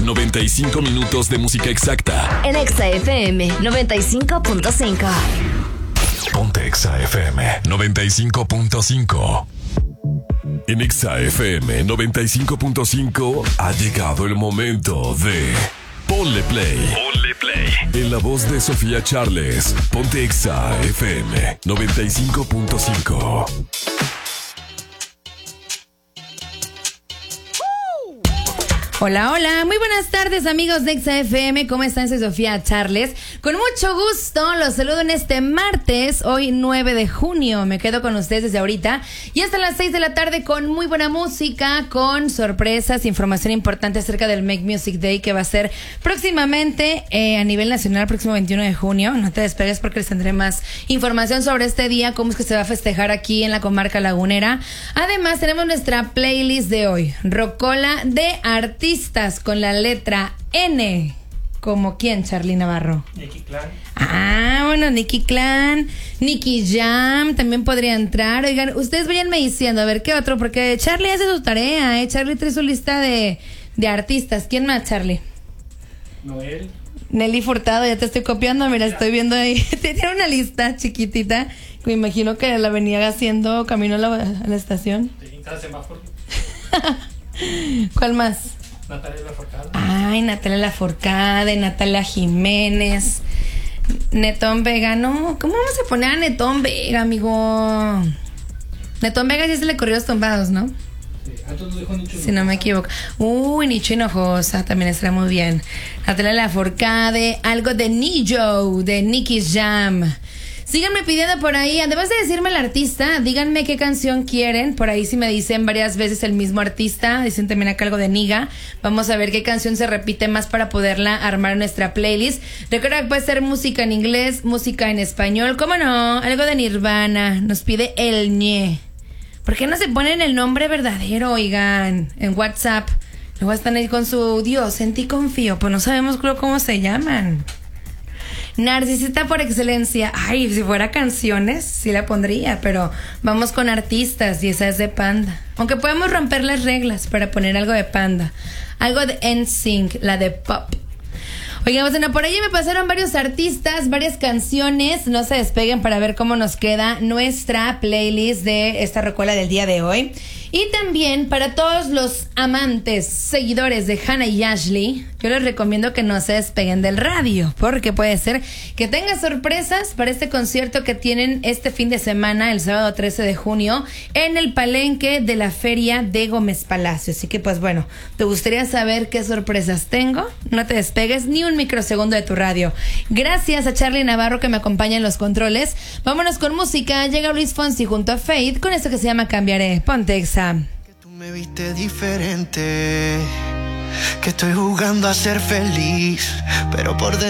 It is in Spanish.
95 minutos de música exacta. En Exa FM 95.5. Ponte Exa FM 95.5. En Exa FM 95.5 ha llegado el momento de Ponle Play. Ponle Play. En la voz de Sofía Charles, Ponte Exa FM 95.5. Hola, hola, muy buenas tardes amigos de Exa FM, ¿cómo están? Soy Sofía Charles, con mucho gusto los saludo en este martes, hoy 9 de junio, me quedo con ustedes desde ahorita y hasta las 6 de la tarde con muy buena música, con sorpresas, información importante acerca del Make Music Day que va a ser próximamente a nivel nacional, el próximo 21 de junio, no te despegues porque les tendré más información sobre este día, cómo es que se va a festejar aquí en la comarca lagunera. Además tenemos nuestra playlist de hoy, Rocola de artistas con la letra N. ¿Como quién, Charly Navarro? Nicky Clan. Ah, bueno, Nicky Clan, Nicky Jam también podría entrar. Oigan, ustedes váyanme diciendo, a ver, ¿qué otro? Porque Charly hace su tarea, Charly trae su lista de artistas. ¿Quién más, Charly? Noel. Nelly Furtado, ya te estoy copiando, mira, estoy viendo ahí. Tiene una lista chiquitita, me imagino que la venía haciendo camino a la estación. En cada semáforo. ¿Cuál más? Natalia Lafourcade. Ay, Natalia Lafourcade, Natalia Jiménez, Netón Vega. No, ¿cómo vamos a poner a Netón Vega, amigo? Netón Vega sí es de Corridos Tumbados, ¿no? Sí, antes lo dijo Nicho. Si no me equivoco. Uy, Nicho Hinojosa también estará muy bien. Natalia Lafourcade, algo de Nijo, de Nicky Jam. Síganme pidiendo por ahí, además de decirme el artista, díganme qué canción quieren. Por ahí si me dicen varias veces el mismo artista, dicen también acá algo de Niga. Vamos a ver qué canción se repite más para poderla armar en nuestra playlist. Recuerda que puede ser música en inglés, música en español, ¿cómo no? Algo de Nirvana, nos pide el ñe. ¿Por qué no se ponen el nombre verdadero, oigan, en WhatsApp? Luego están ahí con su Dios, en ti confío, pues no sabemos cómo se llaman. Narcisista por excelencia. Ay, si fuera canciones, sí la pondría, pero vamos con artistas y esa es de Panda. Aunque podemos romper las reglas para poner algo de Panda. Algo de NSYNC, la de pop. Oigan, bueno, por ahí me pasaron varios artistas, varias canciones. No se despeguen para ver cómo nos queda nuestra playlist de esta rocola del día de hoy. Y también para todos los amantes, seguidores de Hannah y Ashley, yo les recomiendo que no se despeguen del radio, porque puede ser que tenga sorpresas para este concierto que tienen este fin de semana, el sábado 13 de junio, en el palenque de la feria de Gómez Palacio. Así que pues bueno, ¿te gustaría saber qué sorpresas tengo? No te despegues ni un microsegundo de tu radio. Gracias a Charly Navarro que me acompaña en los controles. Vámonos con música. Llega Luis Fonsi junto a Faith con esto que se llama Cambiaré. Ponte Exa. Que tú me viste diferente, que estoy jugando a ser feliz, pero por dentro